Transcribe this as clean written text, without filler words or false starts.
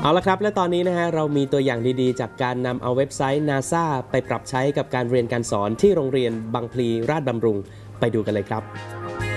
เอาละครับและตอนนี้นะฮะเรามีตัวอย่างดีๆจากการนำเอาเว็บไซต์ NASA ไปปรับใช้กับการเรียนการสอนที่โรงเรียนบางพลีราชบำรุงไปดูกันเลยครับ